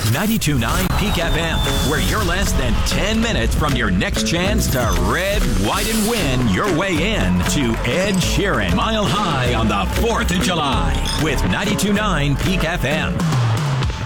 92.9 Peak FM, where you're less than 10 minutes from your next chance to red, white, and win your way in to Ed Sheeran Mile High on the 4th of July with 92.9 Peak FM.